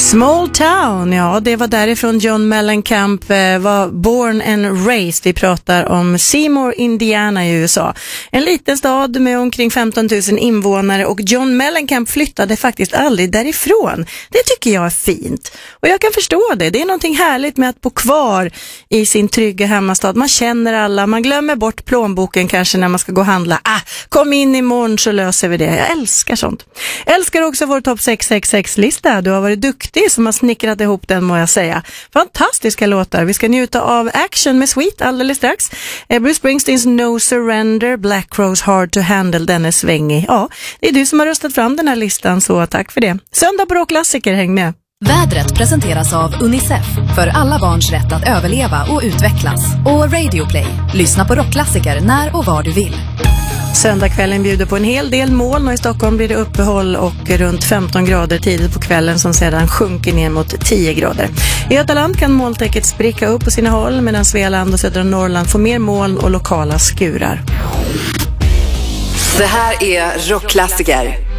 Small Town, ja, det var därifrån John Mellencamp var born and raised. Vi pratar om Seymour, Indiana i USA. En liten stad med omkring 15 000 invånare, och John Mellencamp flyttade faktiskt aldrig därifrån. Det tycker jag är fint. Och jag kan förstå det. Det är någonting härligt med att bo kvar i sin trygga hemmastad. Man känner alla, man glömmer bort plånboken kanske när man ska gå och handla. Kom in imorgon så löser vi det. Jag älskar sånt. Älskar också vår topp 666-lista. Du har varit duktig som har snickrat ihop den, må jag säga. Fantastiska låtar. Vi ska njuta av Action med Sweet alldeles strax. Bruce Springsteens No Surrender, Black Rose Hard to Handle, den är svängig. Ja, det är du som har röstat fram den här listan, så tack för det. Söndag på Rockklassiker, häng med. Vädret presenteras av UNICEF, för alla barns rätt att överleva och utvecklas. Och Radio Play. Lyssna på rockklassiker när och var du vill. Söndagskvällen bjuder på en hel del moln, och i Stockholm blir det uppehåll och runt 15 grader tidigt på kvällen som sedan sjunker ner mot 10 grader. I Götaland kan molntäcket spricka upp på sina håll, medan Svealand och södra Norrland får mer moln och lokala skurar. Det här är Rockklassiker.